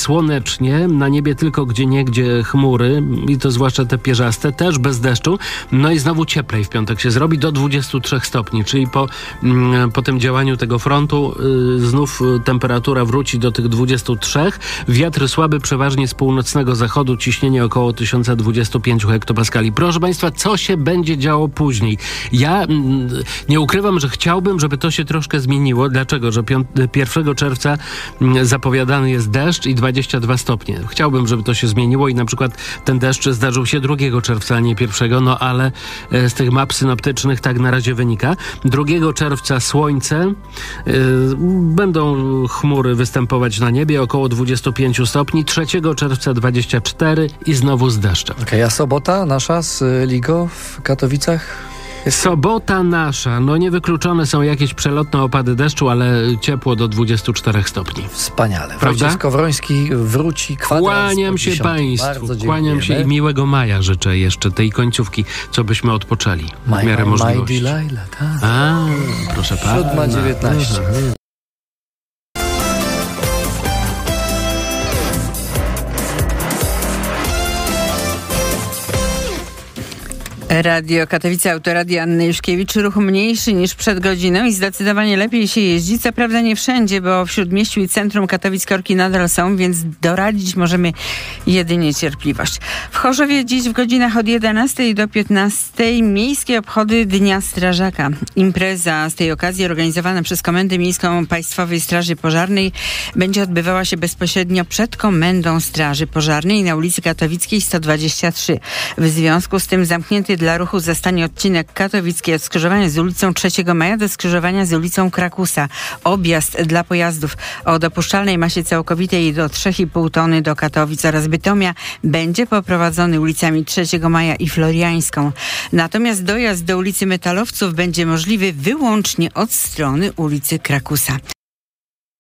słonecznie, na niebie tylko gdzieniegdzie chmury i to zwłaszcza te pierzaste, też bez deszczu. No i znowu cieplej w piątek się zrobi do 23 stopni, czyli po tym działaniu tego frontu znów temperatura wróci do tych 23. Wiatr słaby przeważnie z północnego zachodu, ciśnienie około 1025 hektopaskali. Proszę Państwa, co się będzie działo później? Ja nie ukrywam, że chciałbym, żeby to się troszkę zmieniło. Dlaczego? Że 1 czerwca zapowiadany jest deszcz i 22 stopnie. Chciałbym, żeby to się zmieniło i na przykład ten deszcz zdarzył się 2 czerwca, a nie 1, no ale z tych map synoptycznych tak na razie wynika. 2 czerwca słońce, będą chmury występować na niebie, około 25 stopni. 3 czerwca 24 i znowu z deszczem. Okej, a sobota nasza z Ligo w Katowicach? Sobota nasza. No niewykluczone są jakieś przelotne opady deszczu, ale ciepło do 24 stopni. Wspaniale. Prawda? Wojciech Skowroński wróci kwadrans. Kłaniam się Państwu. Kłaniam się i miłego maja życzę jeszcze, tej końcówki, co byśmy odpoczęli w miarę możliwości. Tak. Proszę pana. 7:19. Radio Katowice, Autoradio Anny Juszkiewicz. Ruch mniejszy niż przed godziną i zdecydowanie lepiej się jeździ. Co prawda nie wszędzie, bo w Śródmieściu i centrum Katowic korki nadal są, więc doradzić możemy jedynie cierpliwość. W Chorzowie dziś w godzinach od 11 do 15 miejskie obchody Dnia Strażaka. Impreza z tej okazji organizowana przez Komendę Miejską Państwowej Straży Pożarnej będzie odbywała się bezpośrednio przed Komendą Straży Pożarnej na ulicy Katowickiej 123. W związku z tym zamknięty dla ruchu zostanie odcinek katowicki od skrzyżowania z ulicą 3 Maja do skrzyżowania z ulicą Krakusa. Objazd dla pojazdów o dopuszczalnej masie całkowitej do 3,5 tony do Katowic oraz Bytomia będzie poprowadzony ulicami 3 Maja i Floriańską. Natomiast dojazd do ulicy Metalowców będzie możliwy wyłącznie od strony ulicy Krakusa.